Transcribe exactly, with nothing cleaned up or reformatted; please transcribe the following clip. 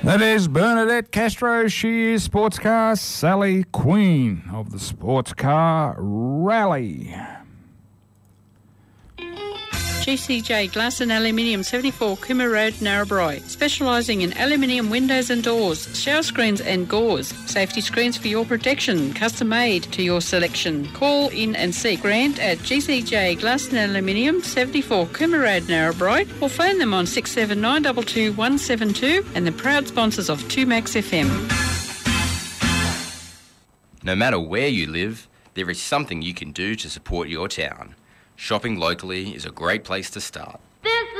That is Bernadette Castro. She is Sports Car Sally, queen of the Sports Car Rally. G C J Glass and Aluminium, seventy-four Cooma Road, Narrabri. Specialising in aluminium windows and doors, shower screens and gauze. Safety screens for your protection, custom made to your selection. Call in and see Grant at G C J Glass and Aluminium, seventy-four Cooma Road, Narrabri, or phone them on six seven nine two two one seven two, and the proud sponsors of two Max F M. No matter where you live, there is something you can do to support your town. Shopping locally is a great place to start.